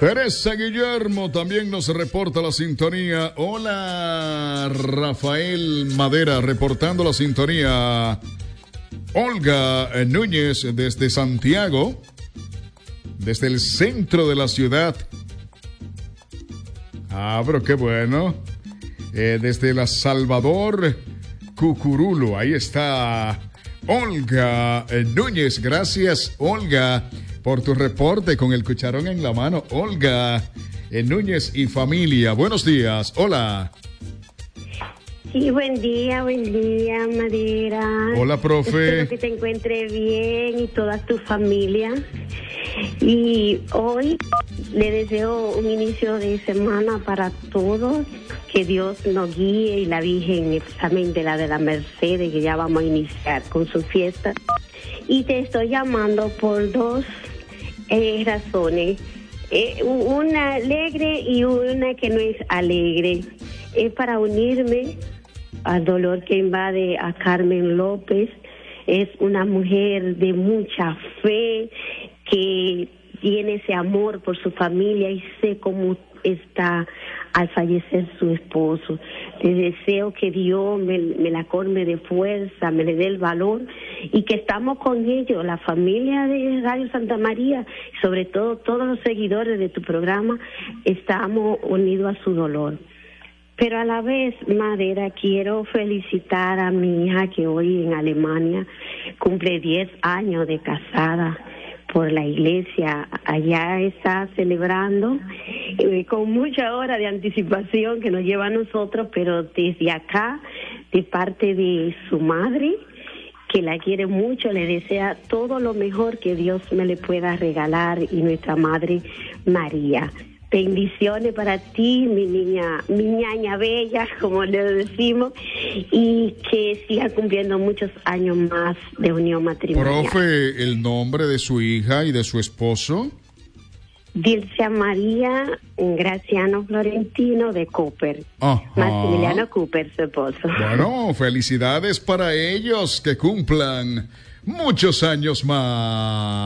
Teresa Guillermo también nos reporta la sintonía. Hola, Rafael Madera, reportando la sintonía. Olga Núñez desde Santiago, desde el centro de la ciudad. Pero qué bueno. Desde La Salvador, Cucurulo, ahí está Olga Núñez. Gracias, Olga, por tu reporte con el cucharón en la mano. Olga Núñez y familia, buenos días. Hola. Sí, buen día, Madera. Hola, profe. Espero que te encuentres bien y toda tu familia. Y hoy le deseo un inicio de semana para todos, que Dios nos guíe y la Virgen, especialmente la de la Mercedes, que ya vamos a iniciar con su fiesta. Y te estoy llamando por dos razones, una alegre y una que no es alegre. Es para unirme al dolor que invade a Carmen López. Es una mujer de mucha fe que tiene ese amor por su familia y sé cómo está al fallecer su esposo. Le deseo que Dios me la colme de fuerza, me le dé el valor y que estamos con ellos, la familia de Radio Santa María, sobre todo todos los seguidores de tu programa, estamos unidos a su dolor. Pero a la vez, Madera, quiero felicitar a mi hija que hoy en Alemania cumple 10 años de casada por la iglesia. Allá está celebrando con mucha hora de anticipación que nos lleva a nosotros, pero desde acá, de parte de su madre, que la quiere mucho, le desea todo lo mejor que Dios me le pueda regalar, y nuestra Madre María. Bendiciones para ti, mi ñaña bella, como le decimos, y que siga cumpliendo muchos años más de unión matrimonial. Profe, ¿el nombre de su hija y de su esposo? Dilcia María Graciano Florentino de Cooper. Maximiliano Cooper, su esposo. Bueno, felicidades para ellos, que cumplan muchos años más.